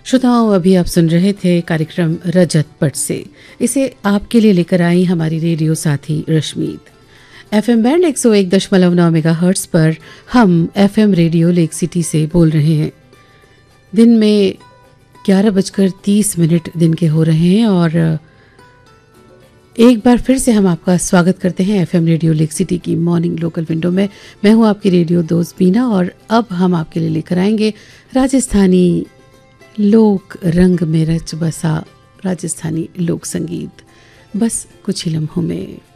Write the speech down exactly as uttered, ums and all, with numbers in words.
श्रोताओं, अभी आप सुन रहे थे कार्यक्रम रजत पट से। इसे आपके लिए लेकर आई हमारी रेडियो साथी रश्मीत। एफएम बैंड एक सौ एक दशमलव नौ मेगा हर्ट्स पर हम एफएम रेडियो लेक सिटी से बोल रहे हैं। दिन में ग्यारह बजकर तीस मिनट दिन के हो रहे हैं और एक बार फिर से हम आपका स्वागत करते हैं एफएम रेडियो लेक सिटी की मॉर्निंग लोकल विंडो में। मैं हूं आपकी रेडियो दोस्त बीना और अब हम आपके लिए लेकर आएंगे राजस्थानी लोक रंग में रच बसा राजस्थानी लोक संगीत, बस कुछ ही लम्हों में।